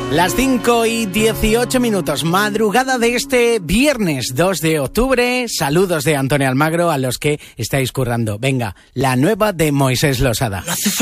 Las 5:18, madrugada de este viernes 2 de octubre. Saludos de Antonio Almagro a los que estáis currando. Venga, la nueva de Moisés Losada.